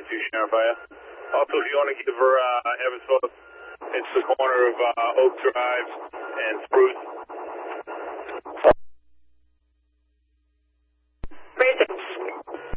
2, Sheriff, are you? Also, if you want to give her Evansville, it's the corner of Oak Drive and Spruce.